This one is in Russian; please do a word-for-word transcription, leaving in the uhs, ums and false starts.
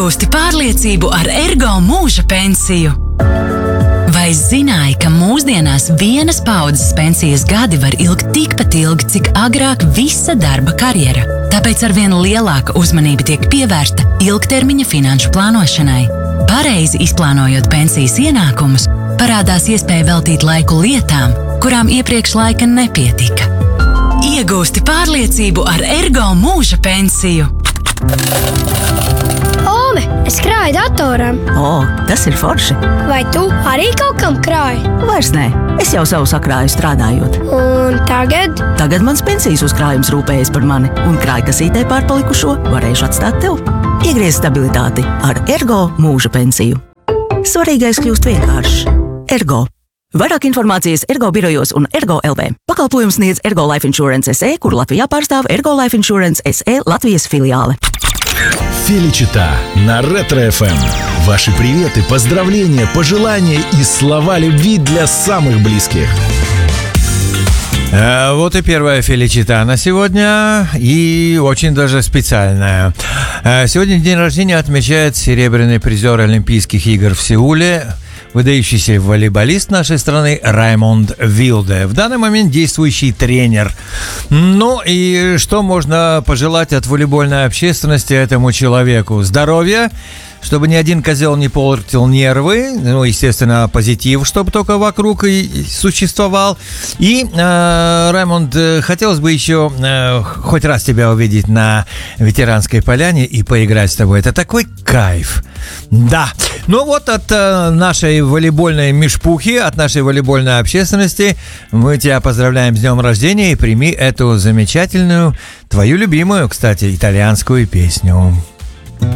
Iegūsti pārliecību ar Ergo mūža pensiju. Vai zināji, ka mūsdienās vienas paudzes pensijas gadi var ilgt tikpat ilgi, cik agrāk visa darba karjera? Tāpēc arvien lielāka uzmanība tiek pievērsta ilgtermiņa finanšu plānošanai. Pareizi izplānojot pensijas ienākumus, parādās iespēja veltīt laiku lietām, kurām iepriekš laika nepietika. Iegūsti pārliecību ar Ergo mūža pensiju. Ome, es krāju datoram. O, tas ir forši. Vai tu arī kaut kam krāji? Vairs nē, es jau savu sakrāju strādājot. Un tagad? Tagad mans pensijas uzkrājums rūpējas par mani, un krājkasītē pārpalikušo varēšu atstāt tev. Iegriez stabilitāti ar Ergo mūža pensiju. Svarīgais kļūst vienkāršs. Ergo. Vairāk informācijas Ergo birojos un Ergo L V. Pakalpojums sniedz Ergo Life Insurance S E, kur Latvijā pārstāv Ergo Life Insurance S E Latvijas филиалы. Феличита на Ретро-эф эм. Ваши приветы, поздравления, пожелания и слова любви для самых близких. А, вот и первая Феличита на сегодня, и очень даже специальная. А, сегодня день рождения отмечает серебряный призер Олимпийских игр в Сеуле, выдающийся волейболист нашей страны Раймонд Вилде. В данный момент действующий тренер. Ну и что можно пожелать от волейбольной общественности этому человеку? Здоровья, чтобы ни один козел не портил нервы, ну, естественно, позитив, чтобы только вокруг и существовал. И, э, Раймонд, хотелось бы еще э, хоть раз тебя увидеть на ветеранской поляне и поиграть с тобой. Это такой кайф. Да. Ну вот от э, нашей волейбольной мишпухи, от нашей волейбольной общественности мы тебя поздравляем с днем рождения и прими эту замечательную, твою любимую, кстати, итальянскую песню.